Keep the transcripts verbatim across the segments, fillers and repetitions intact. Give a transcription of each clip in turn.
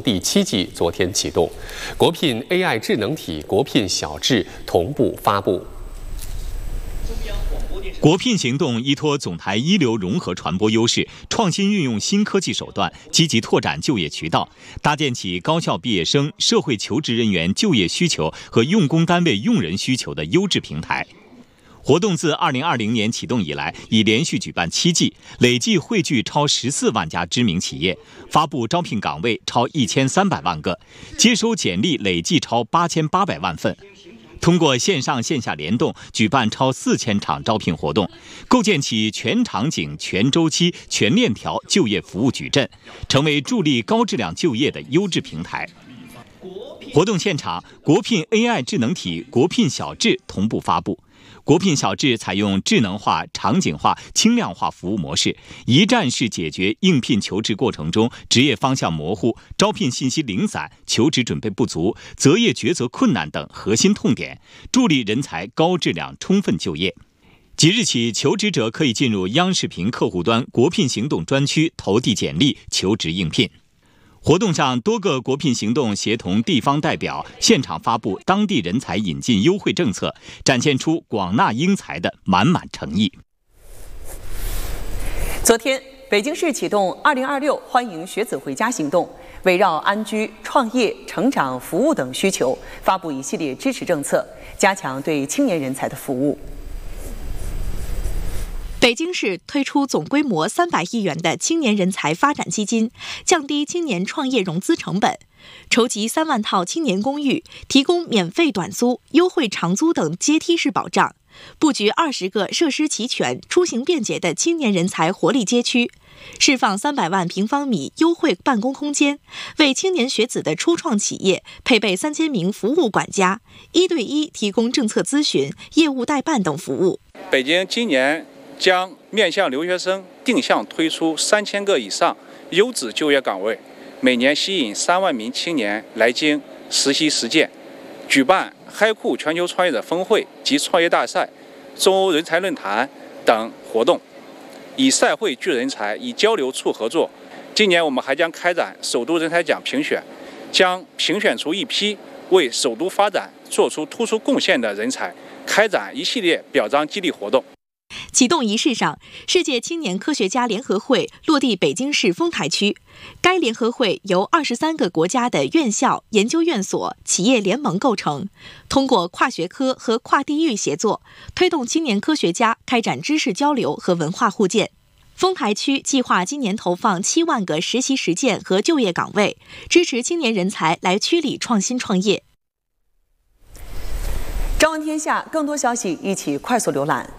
第七季昨天启动，国聘 A I 智能体、国聘小智同步发布。 国聘行动依托总台一流融合传播优势，创新运用新科技手段，积极拓展就业渠道，搭建起高校毕业生、社会求职人员就业需求和用工单位用人需求的优质平台。活动自二零二零年启动以来，已连续举办七季，累计汇聚超十四万家知名企业，发布招聘岗位超一千三百万个，接收简历累计超八千八百万份。通过线上线下联动，举办超四千场招聘活动，构建起全场景、全周期、全链条就业服务矩阵，成为助力高质量就业的优质平台。活动现场，国聘 A I 智能体、国聘小智同步发布。国聘小智采用智能化、场景化、轻量化服务模式，一站式解决应聘求职过程中职业方向模糊、招聘信息零散、求职准备不足、择业抉择困难等核心痛点，助力人才高质量充分就业。即日起，求职者可以进入央视频客户端国聘行动专区投递简历求职应聘。活动上，多个国聘行动协同地方代表现场发布当地人才引进优惠政策，展现出广纳英才的满满诚意。 昨天，北京市启动二零二六欢迎学子回家行动，围绕安居、创业、成长、服务等需求，发布一系列支持政策，加强对青年人才的服务。 北京市推出总规模三百亿元的青年人才发展基金，降低青年创业融资成本，筹集三万套青年公寓，提供免费短租、优惠长租等阶梯式保障，布局二十个设施齐全、出行便捷的青年人才活力街区，释放三百万平方米优惠办公空间，为青年学子的初创企业配备三千名服务管家，一对一提供政策咨询、业务代办等服务。 北京今年将面向留学生定向推出三千个以上优质就业岗位，每年吸引三万名青年来京实习实践，举办嗨酷全球创业者峰会及创业大赛、中欧人才论坛等活动，以赛会聚人才，以交流促合作。今年我们还将开展首都人才奖评选，将评选出一批为首都发展做出突出贡献的人才，开展一系列表彰激励活动。 启动仪式上，世界青年科学家联合会落地北京市丰台区。该联合会由二十三个国家的院校、研究院所、企业联盟构成，通过跨学科和跨地域协作，推动青年科学家开展知识交流和文化互鉴。丰台区计划今年投放七万个实习实践和就业岗位，支持青年人才来区里创新创业。 朝闻天下，更多消息一起快速浏览。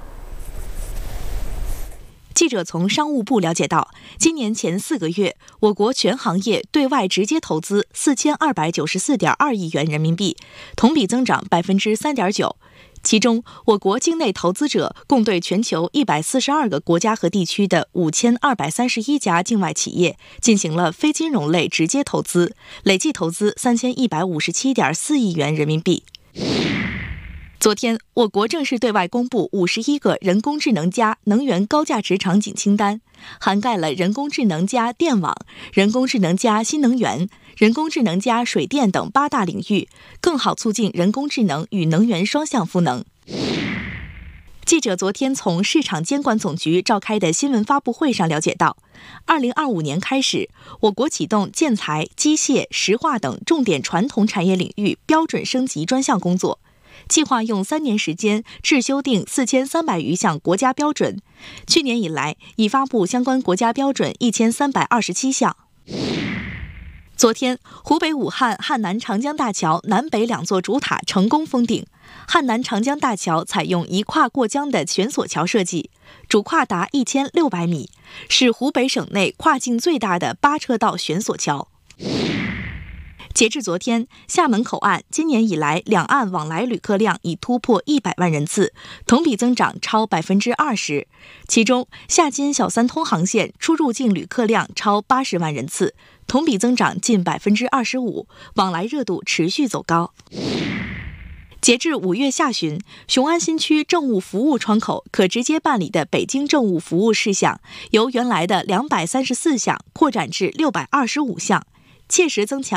记者从商务部了解到，今年前四个月，我国全行业对外直接投资四千二百九十四点二亿元人民币，同比增长百分之三点九。其中，我国境内投资者共对全球一百四十二个国家和地区的五千二百三十一家境外企业进行了非金融类直接投资，累计投资三千一百五十七点四亿元人民币。昨天，我国正式对外公布五十一个人工智能加能源高价值场景清单，涵盖了人工智能加电网、人工智能加新能源、人工智能加水电等八大领域，更好促进人工智能与能源双向赋能。记者昨天从市场监管总局召开的新闻发布会上了解到，二零二五年开始，我国启动建材、机械、石化等重点传统产业领域标准升级专项工作。计划用三年时间制修订四千三百余项国家标准，去年以来已发布相关国家标准一千三百二十七项。昨天，湖北武汉汉南长江大桥南北两座主塔成功封顶。汉南长江大桥采用一跨过江的悬索桥设计，主跨达一千六百米，是湖北省内跨境最大的八车道悬索桥。截至昨天，厦门口岸今年以来两岸往来旅客量已突破一百万人次，同比增长超百分之二十。其中，厦金小三通航线出入境旅客量超八十万人次，同比增长近百分之二十五，往来热度持续走高。截至五月下旬，雄安新区政务服务窗口可直接办理的北京政务服务事项，由原来的两百三十四项扩展至六百二十五项，切实增强